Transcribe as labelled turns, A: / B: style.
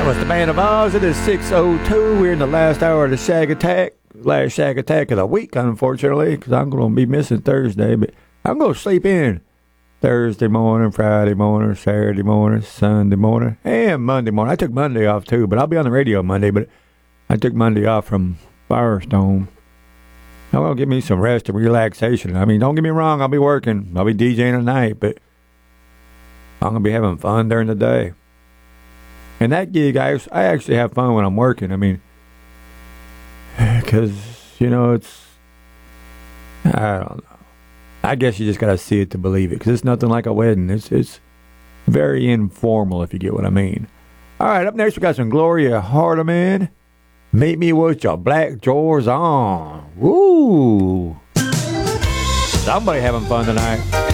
A: That was the Band of Oz. It is 6:02. We're in the last hour of the Shag Attack. Last Shag Attack of the week, unfortunately, because I'm going to be missing Thursday. But I'm going to sleep in Thursday morning, Friday morning, Saturday morning, Sunday morning, and Monday morning. I took Monday off, too, but I'll be on the radio Monday. But I took Monday off from Firestone. I'm going to give me some rest and relaxation. I mean, don't get me wrong. I'll be working. I'll be DJing tonight, but I'm going to be having fun during the day. And that gig, I actually have fun when I'm working. I mean, because, you know, it's, I don't know. I guess you just got to see it to believe it, because it's nothing like a wedding. It's very informal, if you get what I mean. All right, up next we got some Gloria Hardiman. Meet me with your black drawers on. Woo! Somebody having fun tonight.